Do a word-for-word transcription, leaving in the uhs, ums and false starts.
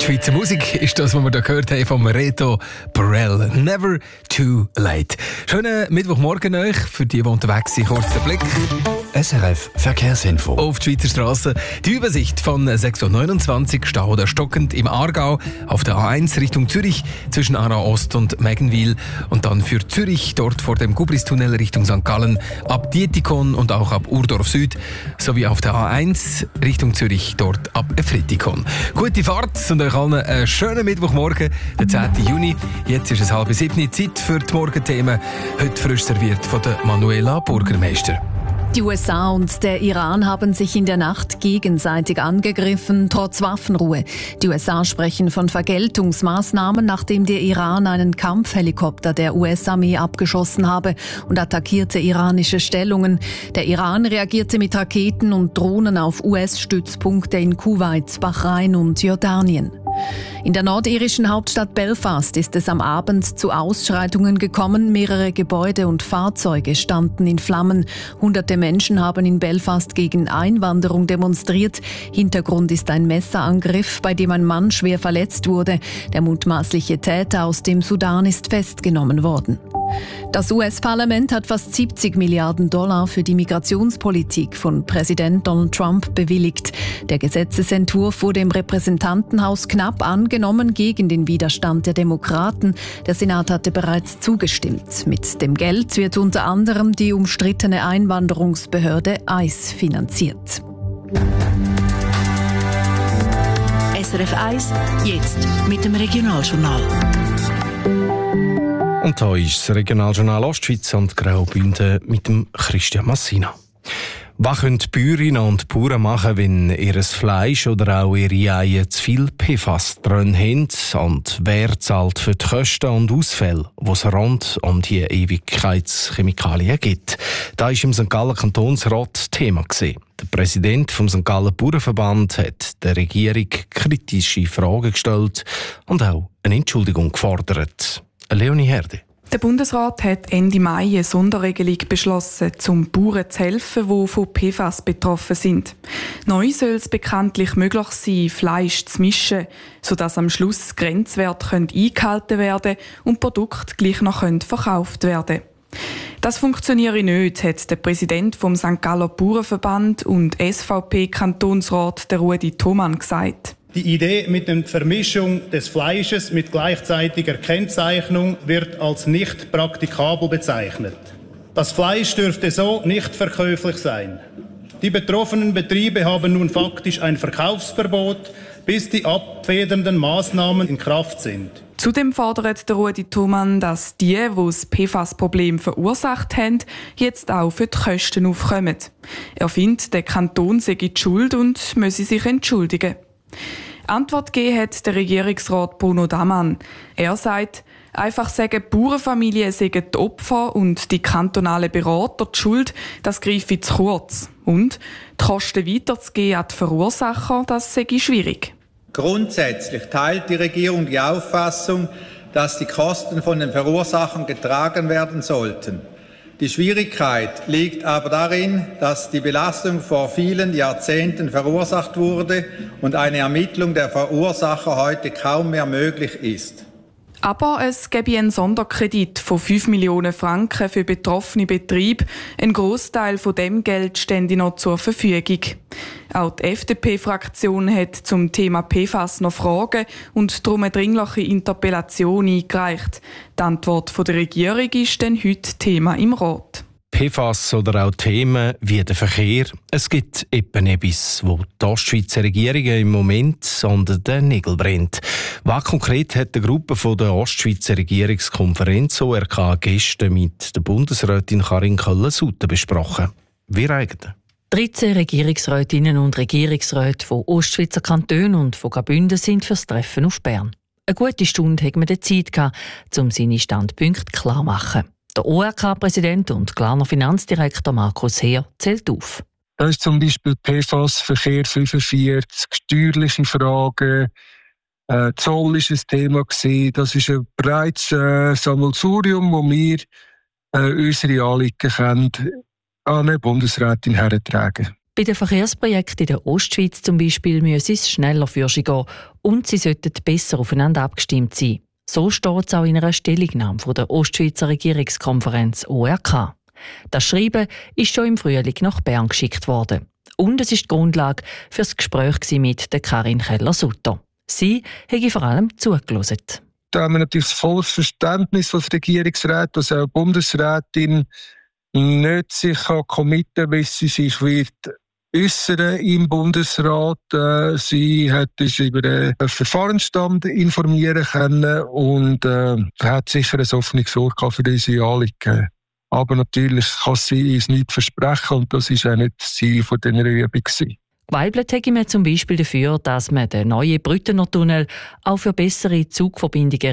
Die Schweizer Musik ist das, was wir da gehört haben vom Reto Borrell. Never too late. Schönen Mittwochmorgen euch. Für die, die unterwegs sind, kurz der Blick. S R F Verkehrsinfo. Auf die Schweizer Straße. Die Übersicht von sechs Uhr neunundzwanzig, Stau oder stockend im Aargau, auf der A eins Richtung Zürich, zwischen Aarau Ost und Meggenwil. Und dann für Zürich, dort vor dem Gubristunnel Richtung Sankt Gallen, ab Dietikon und auch ab Urdorf Süd, sowie auf der A eins Richtung Zürich, dort ab Efretikon. Gute Fahrt und euch allen einen schönen Mittwochmorgen, den zehnten Juni. Jetzt ist es halb sieben, Zeit für die Morgenthemen. Heute frisch serviert von der Manuela Burgermeister. Die U S A und der Iran haben sich in der Nacht gegenseitig angegriffen, trotz Waffenruhe. Die U S A sprechen von Vergeltungsmaßnahmen, nachdem der Iran einen Kampfhelikopter der U S-Armee abgeschossen habe und attackierte iranische Stellungen. Der Iran reagierte mit Raketen und Drohnen auf U S-Stützpunkte in Kuwait, Bahrain und Jordanien. In der nordirischen Hauptstadt Belfast ist es am Abend zu Ausschreitungen gekommen. Mehrere Gebäude und Fahrzeuge standen in Flammen. Hunderte Menschen haben in Belfast gegen Einwanderung demonstriert. Hintergrund ist ein Messerangriff, bei dem ein Mann schwer verletzt wurde. Der mutmaßliche Täter aus dem Sudan ist festgenommen worden. Das U S-Parlament hat fast siebzig Milliarden Dollar für die Migrationspolitik von Präsident Donald Trump bewilligt. Der Gesetzesentwurf wurde im Repräsentantenhaus knapp angenommen gegen den Widerstand der Demokraten. Der Senat hatte bereits zugestimmt. Mit dem Geld wird unter anderem die umstrittene Einwanderungsbehörde I C E finanziert. S R F eins, jetzt mit dem Regionaljournal. Und da ist das Regionaljournal Ostschweiz und Graubünden mit dem Christian Massina. Was können die Bäuerinnen und Bauern machen, wenn ihr Fleisch oder auch ihre Eier zu viel P F A S drin haben? Und wer zahlt für die Kosten und Ausfälle, die es rund um die Ewigkeitschemikalien gibt? Da ist im Sankt Gallen Kantonsrat Thema gewesen. Der Präsident vom Sankt Gallen Bauernverband hat der Regierung kritische Fragen gestellt und auch eine Entschuldigung gefordert. Leonie Herde. Der Bundesrat hat Ende Mai eine Sonderregelung beschlossen, um Bauern zu helfen, die von P F A S betroffen sind. Neu soll es bekanntlich möglich sein, Fleisch zu mischen, sodass am Schluss Grenzwerte eingehalten werden und Produkte gleich noch verkauft werden können. Das funktioniere nicht, hat der Präsident vom Sankt Galler Bauernverband und S V P-Kantonsrat Rudi Thomann gesagt. Die Idee mit der Vermischung des Fleisches mit gleichzeitiger Kennzeichnung wird als nicht praktikabel bezeichnet. Das Fleisch dürfte so nicht verkäuflich sein. Die betroffenen Betriebe haben nun faktisch ein Verkaufsverbot, bis die abfedernden Maßnahmen in Kraft sind. Zudem fordert Rudi Thomann, dass die, die das P F A S-Problem verursacht haben, jetzt auch für die Kosten aufkommen. Er findet, der Kanton sei die Schuld und müsse sich entschuldigen. Antwort gegeben hat der Regierungsrat Bruno Damann. Er sagt, einfach sagen, Bauernfamilien seien die Opfer und die kantonalen Berater die Schuld, das greife zu kurz. Und die Kosten weiterzugeben an die Verursacher, das sei schwierig. Grundsätzlich teilt die Regierung die Auffassung, dass die Kosten von den Verursachern getragen werden sollten. Die Schwierigkeit liegt aber darin, dass die Belastung vor vielen Jahrzehnten verursacht wurde und eine Ermittlung der Verursacher heute kaum mehr möglich ist. Aber es gäbe einen Sonderkredit von fünf Millionen Franken für betroffene Betriebe. Ein Grossteil von dem Geld stände noch zur Verfügung. Auch die F D P-Fraktion hat zum Thema P F A S noch Fragen und darum eine dringliche Interpellation eingereicht. Die Antwort der Regierung ist dann heute Thema im Rat. P F A S oder auch Themen wie der Verkehr. Es gibt eben etwas, wo die Ostschweizer Regierung im Moment unter den Nägeln brennt. Was konkret hat die Gruppe von der Ostschweizer Regierungskonferenz O R K gestern mit der Bundesrätin Karin Köller-Sutter besprochen? Wie eigentlich? dreizehn Regierungsrätinnen und Regierungsräte von Ostschweizer Kantonen und von Graubünden sind fürs Treffen auf Bern. Eine gute Stunde hatten wir die Zeit gehabt, um seine Standpunkte klar zu machen. Der O R K-Präsident und Glarner Finanzdirektor Markus Heer zählt auf. Da ist zum Beispiel P F A S, Verkehr fünfundvierzig, steuerliche Fragen, äh, Zoll war ein Thema gewesen. Das ist ein breites äh, Sammelsurium, wo wir äh, unsere Anliegen können an eine Bundesrätin hertragen. Bei den Verkehrsprojekten in der Ostschweiz zum Beispiel müsse es schneller vorwärts gehen und sie sollten besser aufeinander abgestimmt sein. So steht es auch in einer Stellungnahme von der Ostschweizer Regierungskonferenz O R K. Das Schreiben ist schon im Frühling nach Bern geschickt worden. Und es ist die Grundlage für das Gespräch mit der Karin Keller-Sutter. Sie habe vor allem zugehört. Da haben wir natürlich das volles Verständnis von der Regierungsrat, dass auch die Bundesrätin nicht sich committen kann, wie sie sich wird äußern im Bundesrat. Äh, sie hat uns über den Verfahrensstand informieren können und äh, hat sicher ein offenes Ohr für unsere Anliegen. Aber natürlich kann sie uns nicht versprechen und das war auch nicht das Ziel dieser Übung. Geweibelt hätte man zum Beispiel dafür, dass man den neuen Brüttener Tunnel auch für bessere Zugverbindungen